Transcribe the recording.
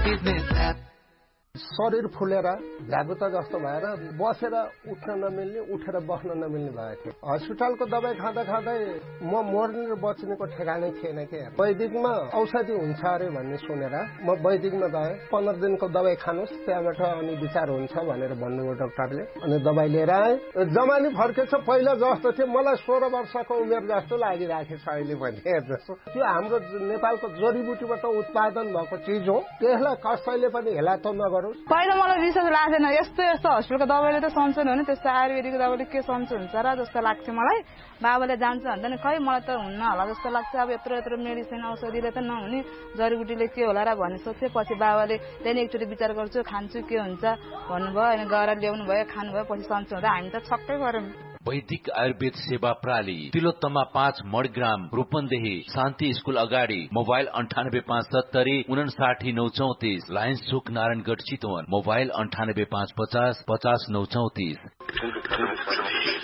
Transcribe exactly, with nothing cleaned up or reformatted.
शरीर फुलेर झागुता जस्तो भएर बसेर उठ्न नमिल्ने उठेर बस्न नमिल्ने भएको थियो। हस्पिटलको दबाई खाँदा खाँदै म मर्ने र बच्नेको ठेगानै थिएन के। वैदिकमा औषधि हुन्छ अरे भन्ने सुनेर म वैदिकमा गएँ। पन्ध्र दिनको दबाई खानुहोस्, त्यहाँबाट अनि विचार हुन्छ भनेर भन्नुभयो डाक्टरले। अनि दबाई लिएर आएँ। जमानी फर्केछ, पहिला जस्तो थियो मलाई सोह्र वर्षको उमेर जस्तो लागिराखेछ अहिले पनि। त्यो हाम्रो नेपालको जडीबुटीबाट उत्पादन भएको चिज हो, त्यसलाई कसैले पनि हेला त नगर्नु। पहिला मलाई विश्वास लाग्थेन, यस्तो यस्तो हस्पिटलको दबाईले त सन्चो हुने, त्यस्तो आयुर्वेदिक दबाईले के सन्चो हुन्छ र जस्तो लाग्थ्यो मलाई। बाबाले जान्छ भन्दा नि खै मलाई त हुन्न होला जस्तो लाग्छ। अब यत्रो यत्रो मेडिसिन औषधिले त नहुने, जडीबुटीले के होला र भन्ने सोच्थेँ। पछि बाबाले त्यहाँदेखि एकचोटि विचार गर्छु, खान्छु के हुन्छ भन्नुभयो। अनि गएर ल्याउनु भयो, खानुभयो, पछि सन्चो हुँदा हामी त छक्कै गर्यौँ। वैदिक आयुर्वेद सेवा प्रणाली, तिलोत्तमा पाँच मणिग्राम, रूपन्देही, शान्ति स्कूल अगाडि। मोबाइल अन्ठानब्बे पाँच सत्तरी उनासाठी नौ चौतिस, लायन्स चोक नारायणगढ चितवन। मोबाइल अन्ठानब्बे पाँच पचास पचास नौ चौतिस।